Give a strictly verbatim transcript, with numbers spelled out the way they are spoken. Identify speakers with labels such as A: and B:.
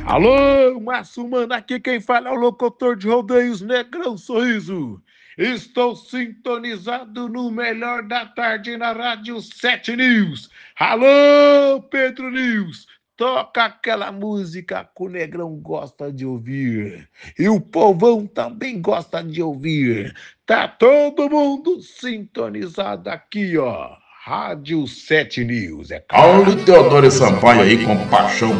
A: Alô, Massumana, aqui quem fala é o locutor de rodeios Negrão Sorriso. Estou sintonizado no melhor da tarde na Rádio sete News. Alô, Pedro News, toca aquela música que o Negrão gosta de ouvir. E o povão também gosta de ouvir. Tá todo mundo sintonizado aqui, ó. Rádio sete News, é
B: Olha
A: claro.
B: o Teodoro Sampaio aí com paixão